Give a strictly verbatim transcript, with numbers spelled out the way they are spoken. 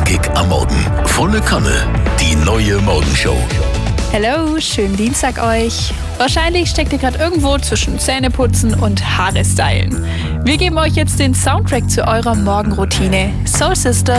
Knackig am Morgen. Volle Kanne. Die neue Morgenshow. Hallo, schönen Dienstag euch. Wahrscheinlich steckt ihr gerade irgendwo zwischen Zähneputzen und Haare stylen. Wir geben euch jetzt den Soundtrack zu eurer Morgenroutine. Soul Sister